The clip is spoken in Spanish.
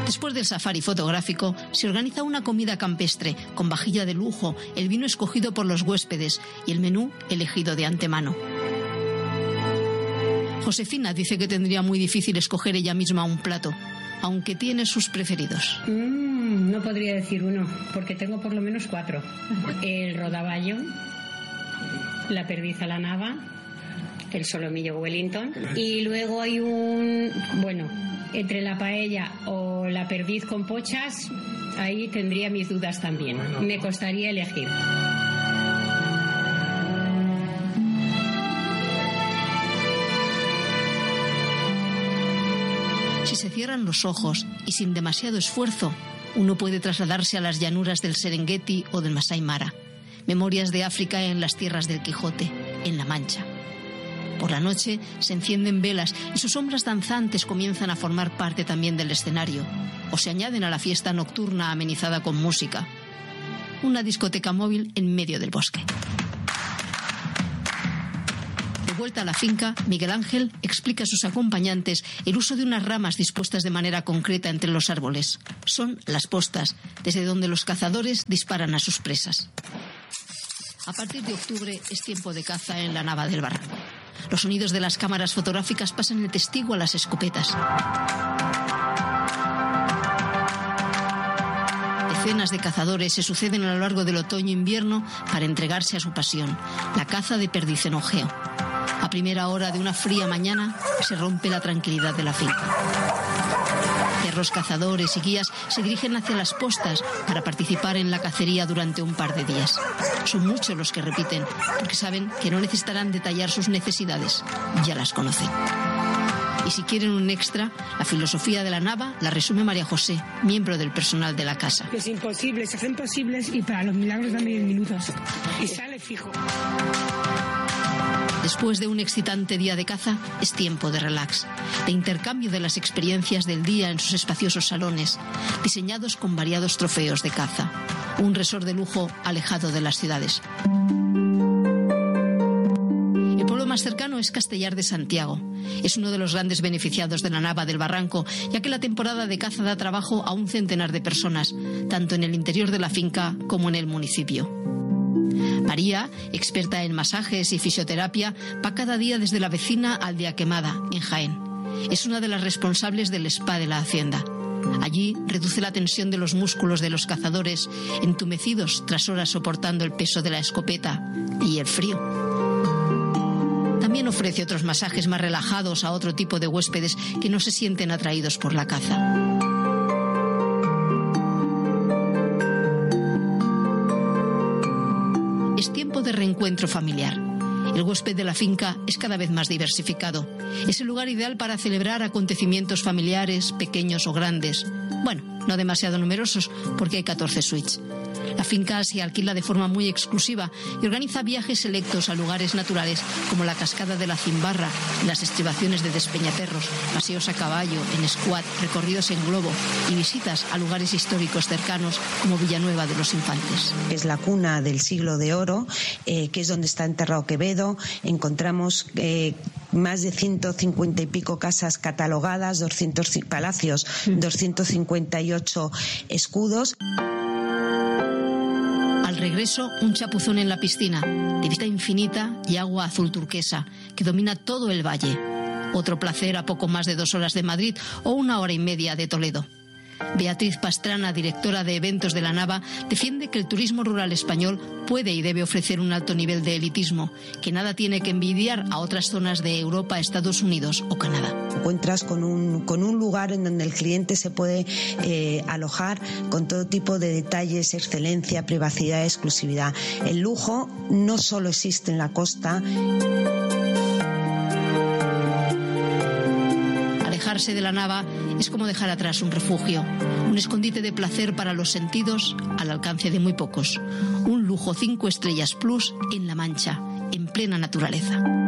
Después del safari fotográfico, se organiza una comida campestre con vajilla de lujo, el vino escogido por los huéspedes y el menú elegido de antemano. Josefina dice que tendría muy difícil escoger ella misma un plato, aunque tiene sus preferidos. No podría decir uno, porque tengo por lo menos 4. El rodaballo, la perdiz a la nava, el solomillo Wellington, y luego hay entre la paella o la perdiz con pochas, ahí tendría mis dudas también. Me costaría elegir. Si se cierran los ojos y sin demasiado esfuerzo, uno puede trasladarse a las llanuras del Serengeti o del Masai Mara, memorias de África en las tierras del Quijote, en La Mancha. Por la noche se encienden velas y sus sombras danzantes comienzan a formar parte también del escenario, o se añaden a la fiesta nocturna amenizada con música. Una discoteca móvil en medio del bosque. De vuelta a la finca, Miguel Ángel explica a sus acompañantes el uso de unas ramas dispuestas de manera concreta entre los árboles. Son las postas, desde donde los cazadores disparan a sus presas. A partir de octubre es tiempo de caza en la Nava del Barranco. Los sonidos de las cámaras fotográficas pasan el testigo a las escopetas. Decenas de cazadores se suceden a lo largo del otoño-invierno para entregarse a su pasión, la caza de perdiz en ojeo. A primera hora de una fría mañana se rompe la tranquilidad de la finca. Perros cazadores y guías se dirigen hacia las postas para participar en la cacería durante un par de días. Son muchos los que repiten, porque saben que no necesitarán detallar sus necesidades, ya las conocen. Y si quieren un extra, la filosofía de la Nava la resume María José, miembro del personal de la casa. Los imposibles se hacen posibles y para los milagros dan 10 minutos. Y sale fijo. Después de un excitante día de caza, es tiempo de relax, de intercambio de las experiencias del día en sus espaciosos salones, diseñados con variados trofeos de caza. Un resort de lujo alejado de las ciudades. El pueblo más cercano es Castellar de Santiago. Es uno de los grandes beneficiados de la Nava del Barranco, ya que la temporada de caza da trabajo a un centenar de personas, tanto en el interior de la finca como en el municipio. María, experta en masajes y fisioterapia, va cada día desde la vecina Aldea Quemada, en Jaén. Es una de las responsables del spa de la hacienda. Allí reduce la tensión de los músculos de los cazadores, entumecidos tras horas soportando el peso de la escopeta y el frío. También ofrece otros masajes más relajados a otro tipo de huéspedes que no se sienten atraídos por la caza. Es tiempo de reencuentro familiar. El huésped de la finca es cada vez más diversificado. Es el lugar ideal para celebrar acontecimientos familiares, pequeños o grandes. Bueno, no demasiado numerosos, porque hay 14 suites. La finca se alquila de forma muy exclusiva y organiza viajes selectos a lugares naturales como la cascada de la Cimbarra, las estribaciones de Despeñaperros, paseos a caballo, en squad, recorridos en globo y visitas a lugares históricos cercanos como Villanueva de los Infantes. Es la cuna del siglo de oro, que es donde está enterrado Quevedo. Encontramos más de 150 y pico casas catalogadas, 200 palacios, 258 escudos. Al regreso, un chapuzón en la piscina, de vista infinita y agua azul turquesa, que domina todo el valle. Otro placer a poco más de 2 horas de Madrid o 1 hora y media de Toledo. Beatriz Pastrana, directora de eventos de la Nava, defiende que el turismo rural español puede y debe ofrecer un alto nivel de elitismo, que nada tiene que envidiar a otras zonas de Europa, Estados Unidos o Canadá. Encuentras con un lugar en donde el cliente se puede alojar con todo tipo de detalles, excelencia, privacidad, exclusividad. El lujo no solo existe en la costa. Alejarse de la Nava es como dejar atrás un refugio, un escondite de placer para los sentidos al alcance de muy pocos. Un lujo 5 estrellas plus en La Mancha, en plena naturaleza.